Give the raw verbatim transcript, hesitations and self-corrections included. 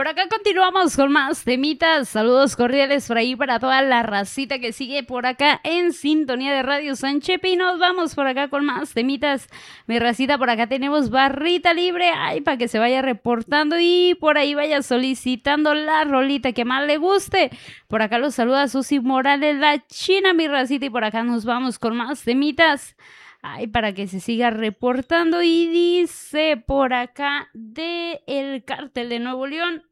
Por acá continuamos con más temitas. Saludos cordiales por ahí para toda la racita que sigue por acá en sintonía de Radio Sanchepe. Y nos vamos por acá con más temitas. Mi racita, por acá tenemos barrita libre. Ay, para que se vaya reportando y por ahí vaya solicitando la rolita que más le guste. Por acá los saluda Susi Morales, la china, mi racita. Y por acá nos vamos con más temitas. Ay, para que se siga reportando. Y dice por acá de el Cártel de Nuevo León.